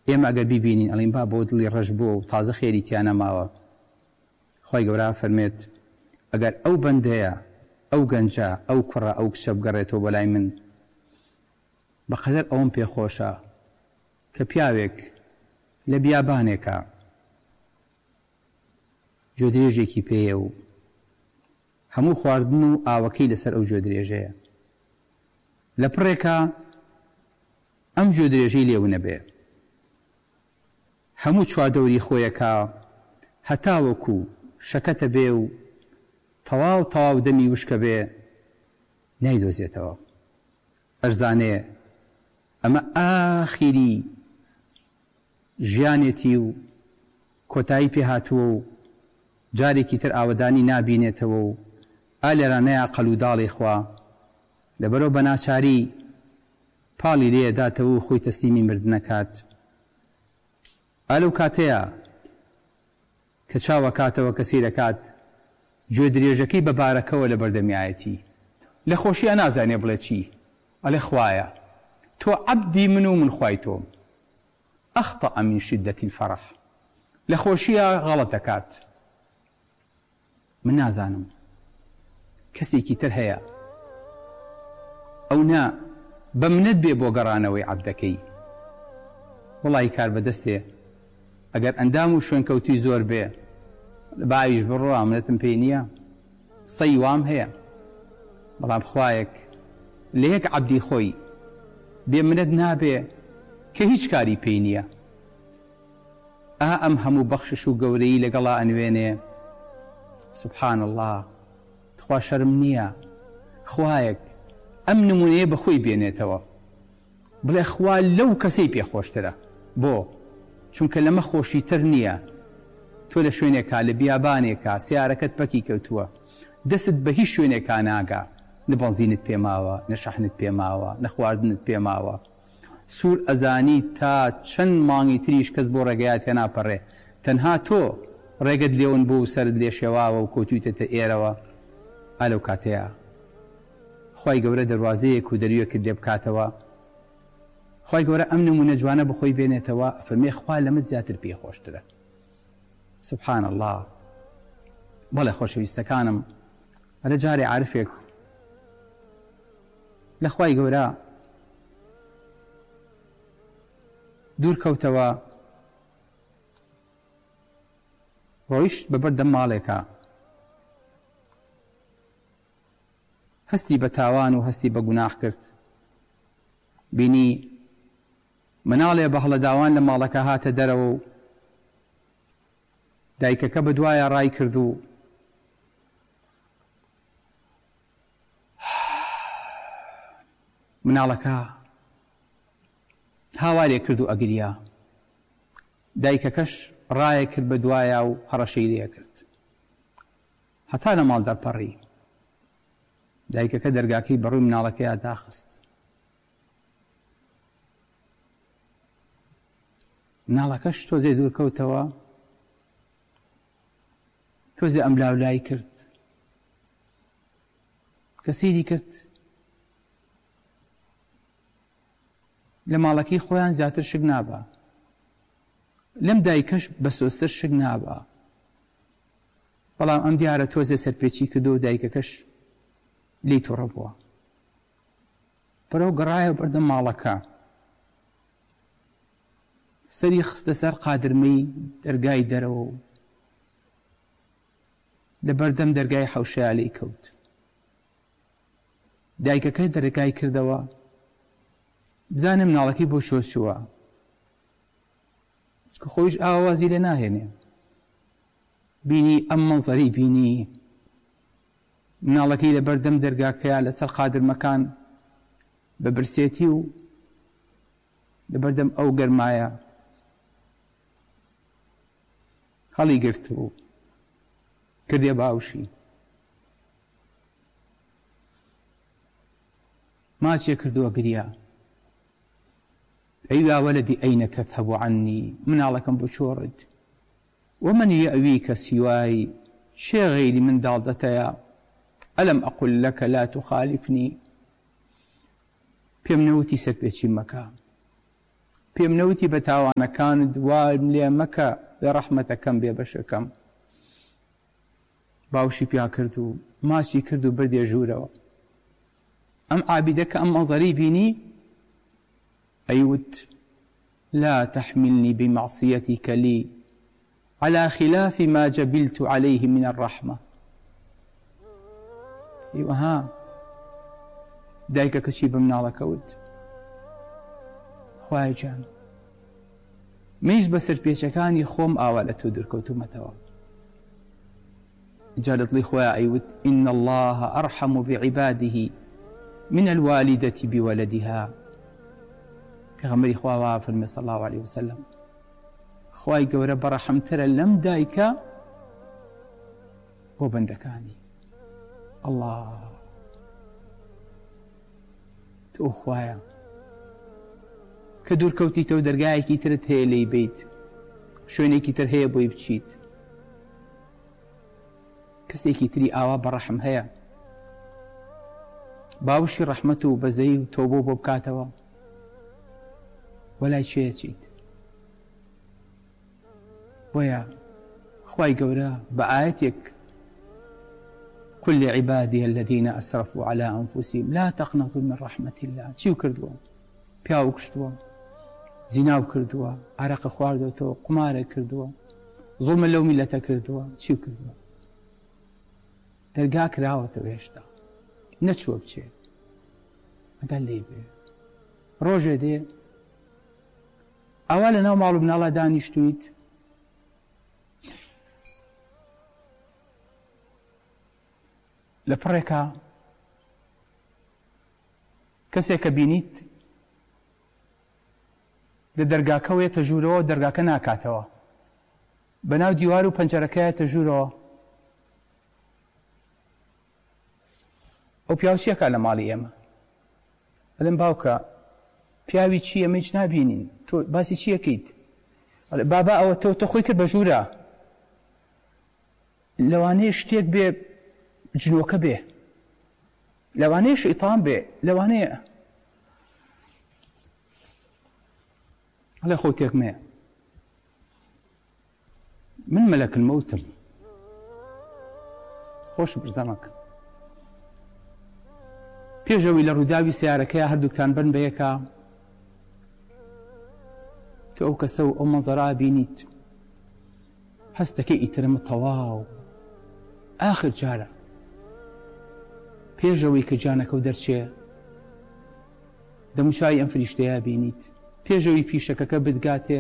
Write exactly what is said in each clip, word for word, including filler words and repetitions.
ئێمە ئەگەر بیبینین ئەڵێن با بۆ دڵی ڕەش بووە و تازە خێری تیانە ماوە. خۆی گەورە فەرمێت ئەگەر ئەو بەندەیە ئەو گەنجە ئەو کوڕە ئەو کچە بگەڕێتەوە بەلای من بەقەدەر ئەوم پێخۆشە کە پیاوێک لە بیابانێکە جۆدرێژێکی پێیە و هەموو خواردن و ئاوەکەی لەسەر ئەو جۆدرێژەیە لە پڕێکە ئەم جۆدرێژەی لێو نەبێ هەموو چواردەوری خۆیەکە هەتاوەکو شەکەتە بێ و تەواو تەواو دەمی وشکە بێ نایدۆزێتەوە. ئەرزانێ ئەمە ئاخیری ژیانێتی و کۆتایی پێهاتووە و جارێکی تر ئاوەدانی نابینێتەوە و ئا لێرانەیە قەل و داڵی خوا لەبەرەوە بە ناچاری پاڵی لێداتەوە و خۆی تەسلیمی مرد نەکات. ئا لەو کاتەیە کە چاوە کاتەوە کەسی دەکات گوێ درێژەکەی بە بارەکەوە لە بەردەمیایەتی لە خۆشیە نازانێ بڵێ چی ئەڵێ خوایە تۆ عەبدی من و من خوای تۆم. ئەخطەئە من شدەتی الفەرح لە خۆشیە غەڵەت دەکات. من نازانم کەسێکی تر هەیە ئەو نا بە منت بێ بۆ گەڕانەوەی عەبدەکەی. وڵی کار بەدەستێ ئەگەر ئەندام و شوێنکەوتی زۆر بێ باویش بڕۆ منەتم پێی نییە سەی وام هەیە بەڵام خوایەک لە یەک عەبدی خۆی بێ منت نابێ کە هیچ کاری پێی نییە. ئا ئەم هەموو بەخشش و گەورەی لەگەڵا ئەنوێنێ سبحان الله خوا شەرم نییە خوایەک ئەم نمونەیە بە خۆی بێنێتەوە بڵێ خوا لەو کەسەی پێخۆشترە. بۆ چونکە لەمە خۆشی تر نییە. تۆ لە شوێنێکا لە بیابانێکە سیارەکەت پەکی کەوتووە دەست بە هیچ شوێنێکا ناگا نە بەنزینت پێماوە نە شەحنت پێماوە نە خواردنت پێماوە سوور ئەزانی تا چەند مانگی تریش کەس بۆ ڕێگەیات هێ ناپەڕێ تەنها تۆ ڕێگەت لێون بوو و سەرت لێ شێواوە و کۆتویتەتە ئێرەوە. ئا لەو کاتەیە خی گەورە دەواازەیەک و دەریوەکت لێ بکاتەوە. خی گەورە ئەم نمونە جوانە بخۆی بێنێتەوە فەرمێ خوا لەمە زیاتر پێخۆشترە. سبحان الله. بەڵێ خۆشەویستەکانم ئەرە جارێ عارفێک لە خی گەورە دوور کەوتەوە ڕۆیشت بەبەردەم ماڵێکە هەستی بە تاوان و هەستی بە گوناح کرد. بینی مناڵێ بە هەڵەداوان لە ماڵەکە هاتە دەرەوە و دایکەکە بە دوایە ڕای کرد و مناڵەکە هاوارێ کرد و ئەگریا. دایکەکەش ڕایە کرد بە دوایە و هەڕەشەی لێ کرد هەتا لە ماڵ دەرپەڕی. دایکەکە دەرگاکەی بەڕووی مناڵەکەیە داخست. مناڵەکەش تۆزێ دوور کەوتەوە تۆزێ ئەم لاولای کرد کە سیری کرد لە ماڵەکەی خۆیان زیاتر شک نابە لەم دایکەش بە سۆستر شک نابە. بەڵام ئەم دیارە تۆزێ سەرپێچی کردو و دایکەکەش لی تووڕە بووە. بەرەو گەڕایە بەردەم ماڵەکە سەری خستە سەر قادرمەی دەرگای دەرەوە و لە بەردەم دەرگای حەوشەیە لێی کەوت. دایکەکە دەرگای کردەوە بزانم مناڵەکەی بۆ شۆچووە کە خۆیش ئاوازی لێ ناهێنێ. بینی ئەم مەنزەری بینی مناڵەکەی لە بەردەم دەرگاکەیە لەسەر قادرمەکان بە برسێتی و لە بەردەم ئەو گەرمایە هەڵی گرت و کردێ باوشی. ماچێ کردووە گریا. ئەی ولدی ئەینە تەذهب عنی مناڵەکەم بۆ چۆڕت ومن یەئویکە سیوای چێ غەیری من داڵدەتەیە ئەلەم ئەقول لەکە لا تخالفنی پێم نەوتی سەرپێچی مەکە پێم نەوتی بە تاوانەکانت وایم لێ مەکە لە ڕەحمەتەکەم بێ بەشەکەم. باوشی پیا کرد و ماچی کرد و بردێ ژوورەوە. ئەم عابیدە کە ئەم مەنزەرەی بینی ئەیوت لا تحملني بمعصيتك لي على خلاف ما جبلت عليه من الرحمة. ئیوەها دایکە کەچی بە مناڵەکەوت خوای جان منیش بە سەرپێچەکانی خۆم ئاوا لە تۆ دەرکەوتومەتەوە. جا لە دڵی خۆیان ئەیوت إن الله أرحم بعباده من الوالدة بولدها. پێغەمبەری خوا وا فەرمێ صلی الله عليه وسلم خوای گەورە بەڕەحمترە لەم دایکە بۆ بەندەکانی. الله تۆ خوایە کە دوورکەوتیتە و دەرگایەکی ترت هەیە لێی بیت، شوێنێکی تر هەیە بۆی بچیت. کەسێکی تری ئاوا بەڕەحم هەیە باوشی ڕەحمەت و بەزەی و تۆبۆ بۆ بکاتەوە، وەلای چێ چیت؟ بۆیە خوای گەورە بە ئاەتێک كل عبادي الذين أسرفوا على أنفسهم لا تقنطوا من رحمة الله. چیو کردووە؟ پیاو کشتووە، زیناو کردووە، عەرەقە خواردوەتەوە، قمارە کردووە، زوڵمە لەو میلەتە کردووە، چیو کردووە؟ دەرگا کراوەتەوە هێشتا نەچووە بچێ ئەگەر لێ بێ ڕۆژێ دێ ئەوا لە ناو ماڵ و بناڵە دانیشتویت لە پڕێکە کەسێک کە بینیت لە دەرگاکەوێتە ژوورەوە دەرگاکە ناکاتەوە، بەناو دیوار و پەنجەرەکەیەتە ژوورەوە. ئەو پیاو چیەکە لە ماڵی ئێمە؟ ئەڵێم باوکە پیاوی چی ئەمە هیچ نابینین، تۆ باسی چیەکەیت؟ بابا ئەوە تۆ تۆ خۆی کرد بە ژوورە، لەوانەیە شتێک بێ جنۆکە بێ، لەوانەیە شەیتان بێ، لەوانەیە هەڵێ خۆ تێکمەیە من مەلەک المەوتم خۆش برزەمەکە. پێشەوەی لە ڕووداوی سیارەکەی هەردووکتان بن بە یەکە تۆ ئەو کەسە و ئەو مەنزەرە بینیت هەستەکەی ئیترمە تەواو ئاخر جارە پێشەوەی کە جانەکە و دەرچێ دەموچای ئەم فریشتەیە بینیت، پێشەوەی فیشەکەکە بدگاتێ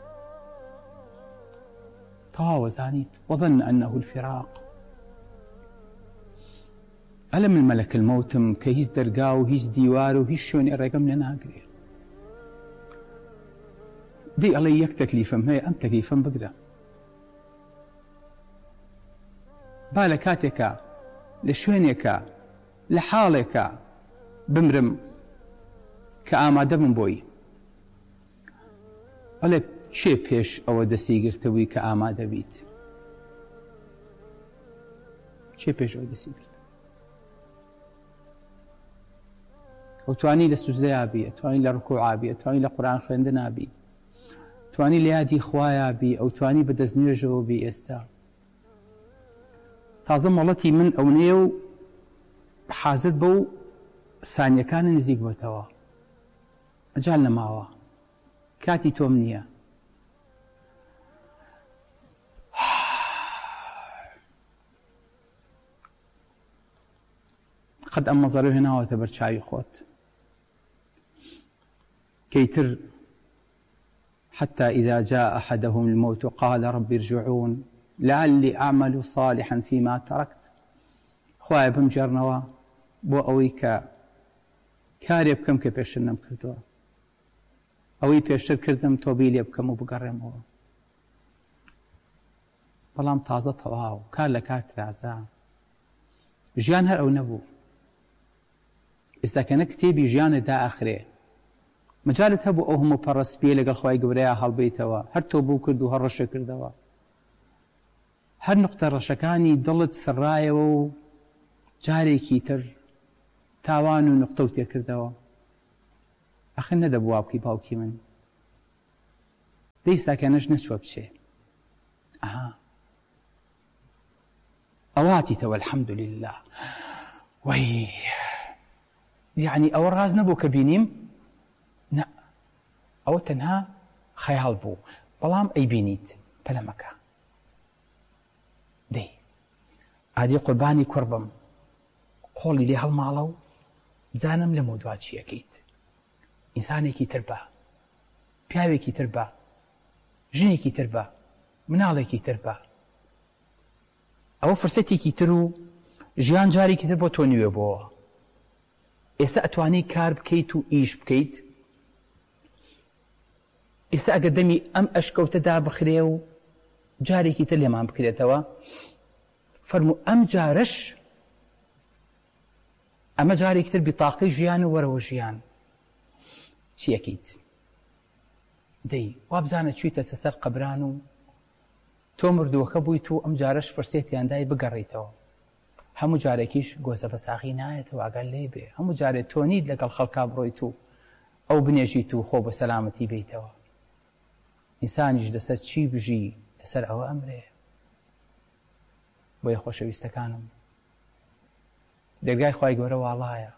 تەواوە زانیت وظن أنه الفراق. ئەلە من مەلەک المەوتم کە هیچ دەرگا و هیچ دیوار و هیچ شوێنی ڕێگەم لێ ناگرێ. دەی ئەڵێ یەک تەکلیفم هەیە ئەم تەکلیفم بگرە، با لە کاتێکە لە شوێنێکە لە حاڵێکە بمرم کە ئامادە بم بۆی. ئەڵێ چێ پێش ئەوە دەستی گرتەوەی کە ئامادە بیت؟ چێ پێش ئەوە دەستی گرت؟ ئەو توانی لە سوزدەیا بی، توانی لە ڕکوعا بی، توانی لە قورئان خوێندنە بی، توانی لە یادی خوایە بی، ئەو توانی بە دەستنوێژەوە بی. ئێستا تازە مەڵەتی من ئەو نێ و حازر بە و سانیەکانە نزیک بێتەوە، ئەجال نەماوە، کاتی تۆم نییە. قەت ئەم مەزەرە هێناوەتە بەرچاوی خۆت كيتر حتى إذا جاء أحدهم الموت قال رب ارجعون لعلي أعمل صالحا فيما تركت. خواهي بمجرنوا بو أويك كاري بكم كبيشتر نم كردوا أوي بيشتر كردم توبيلي بكم وبقرموا بەڵام تازە تەواو کار لە کار ترازا ژیان هەر ئەو نەبوو. ئێستاکەنە کتێبی ژیانت دائەخرێ، مجالت هەبوو ئەو هەموو پەڕەسپیە لەگەڵ خوای گەورەیە هەڵبێیتەوە، هەر تۆ بوو کرد و هەر ڕەشە کردەوە، هەر نقطە ڕەشەکانی دڵت سڕایەوە و جارێکی تر تاوان و نقطە و تێکردەوە. ئەخر نەدەبوو وابکەی باوکی من، دەی ساکانەش نەچوە بچێ ئەها ئەواتیتەوە الحەمدولله وەی یعنی ئەوە ڕاز نەبوو کە بینیم نە ئەوە تەنها خەیاڵ بوو بەڵام ئەی بینیت پەلەمەکە دەی ئادی قوربانی کوڕ بم قۆڵی لێ هەڵماڵە و بزانم لە مودوا چیەکەیت ئینسانێکی تر بە پیاوێکی تر بە ژنێکی تر بە مناڵێکی تر بە ئەوە فرسەتێکی تر و ژیان جارێکی تر بۆ تۆ نوێ بۆەوە ئێستا ئەتوانی کار بکەیت و ئیش بکەیت ئێستا ئەگەر دەمی ئەم ئەشکەوتەدا بخرێ و جارێکی تر لێمان بکرێتەوە فەرموو ئەم جارش ئەمە جارێکی تر بیتاقی ژیان و وەرەوە ژیان چیەکەیت دەی وابزانە چوویتە سەر قەبران و تۆ مردووەکە بوویت و ئەم جارش فرسێتیاندای بگەڕیتەوە هەموو جارێکیش گۆزە بە ساغی نایەتەوە ئاگەر لێ بێ هەموو جارێت تۆ نیت لەگەڵ خەڵکا بڕۆیت و ئەو بنێژیت و خۆ بە سەلامەتی بیتەوە ئینسانیش دەسەر چی بژی لەسەر ئەوە ئەمرێ بۆیە خۆشەویستەکانم دەرگای خوای گەورە واڵایە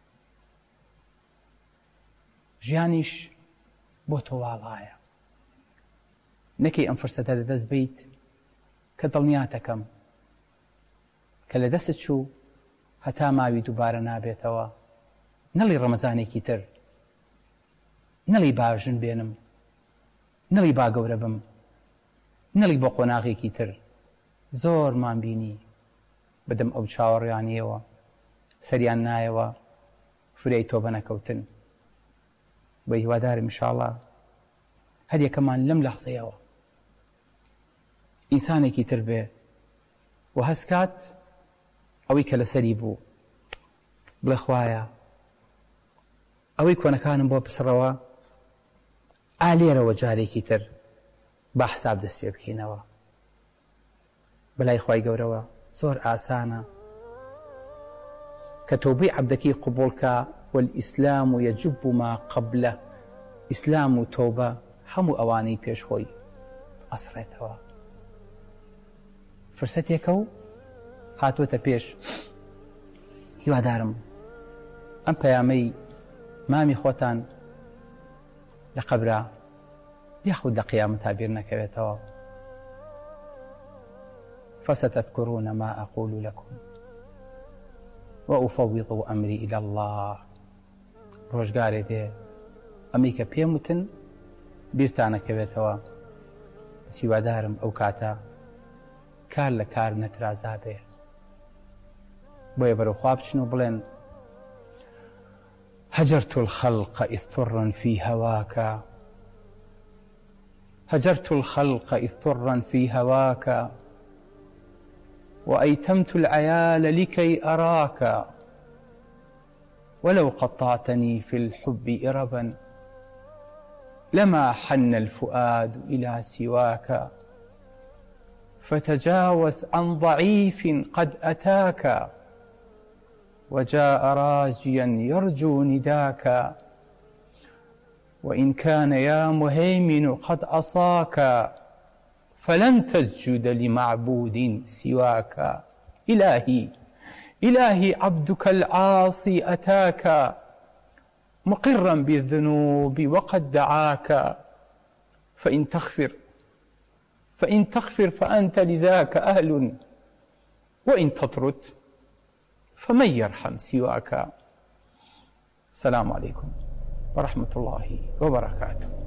ژیانیش بۆ تۆ واڵایە نەکەی ئەم فرسەتە لەدەست بیت کە دڵنیاتەکەم کە لە دەستت چوو هەتا ماوی دووبارە نابێتەوە نەڵی ڕەمەزانێکی تر نەڵی باژن بێنم نەڵی با گەورە بم نەڵی بۆ قۆناغێکی تر زۆرمان بینی بەدەم ئەو چاوەڕیانیەوە سەریان نایەوە فرەی تۆ بەنەکەوتن بە هیوادارم ئینشاڵڵا هەر یەکەمان لەم لەحزەیەوە ئینسانێکی تر بێ و هەستکات ئەوەی کە لەسەری بوو بڵێ خوایە ئەوەی کۆنەکانم بۆ پسڕەوە ئالێرەوە جارێکی تر با حساب دەست پێ بکەینەوە بەلای خوای گەورەوە زۆر ئاسانە کە تۆبەی عەبدەکەی قبوڵکە والئیسلام یەجوب ما قبله ئیسلام و تۆبە هەموو ئەوانەی پێشخۆی ئەسڕێتەوە فرسەتێکە و هاتوۆتە پێش هیوادارم ئەم پەیامەی مامی خۆتان لە قەبرا یاخود لە قیامەتا بیر نەکەوێتەوە فستذكرون ما أقول لكم وأفوض أمري إلى الله ڕۆژگارێ دێ ئەمەی کە پێم وتن بیرتانەکەوێتەوە سیوادارم ئەو کاتە کار لە کار نەترازا بێ بۆیە بەرەو خوا بچن و بڵێن هەجرت الخلق إذ طرا في هواك هجرت الخلق إذ طرا في هواك وأيتمت العيال لكي أراك ولو قطعتني في الحب إربا لما حن الفؤاد إلى سواك فتجاوز عن ضعيف قد أتاك وجاء راجيا يرجو نداك وإن كان يا مهيمن قد عصاك فلن تسجد لمعبود سواك إلهي إلهي عبدك العاصي أتاك مقرا بالذنوب وقد دعاك فإن تغفر فإن تغفر فأنت لذاك أهل وإن تطرد فمن يرحم سواك. السلام عليكم ورحمة الله وبركاته.